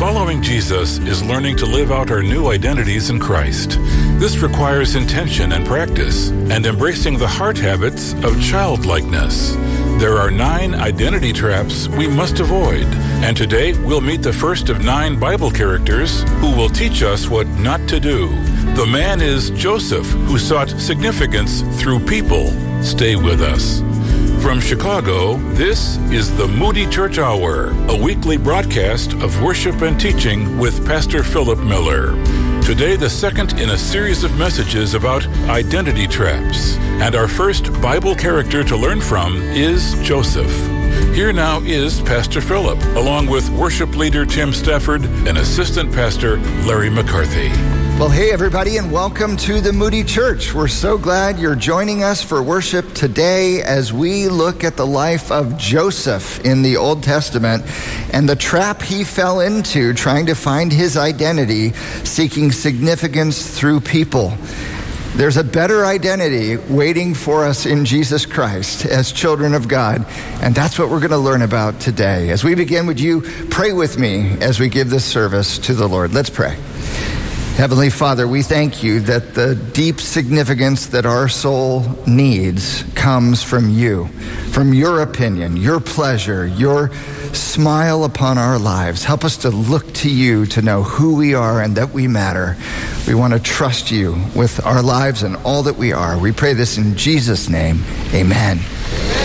Following Jesus is learning to live out our new identities in Christ. This requires intention and practice, and embracing the heart habits of childlikeness. There are 9 identity traps we must avoid, and today we'll meet the first of 9 Bible characters who will teach us what not to do. The man is Joseph, who sought significance through people. Stay with us. From Chicago, this is the Moody Church Hour, a weekly broadcast of worship and teaching with Pastor Philip Miller. Today, the second in a series of messages about identity traps. And our first Bible character to learn from is Joseph. Here now is Pastor Philip, along with worship leader Tim Stafford and assistant pastor Larry McCarthy. Well, hey, everybody, and welcome to the Moody Church. We're so glad you're joining us for worship today as we look at the life of Joseph in the Old Testament and the trap he fell into trying to find his identity, seeking significance through people. There's a better identity waiting for us in Jesus Christ as children of God, and that's what we're going to learn about today. As we begin, would you pray with me as we give this service to the Lord? Let's pray. Heavenly Father, we thank you that the deep significance that our soul needs comes from you, from your opinion, your pleasure, your smile upon our lives. Help us to look to you to know who we are and that we matter. We want to trust you with our lives and all that we are. We pray this in Jesus' name. Amen.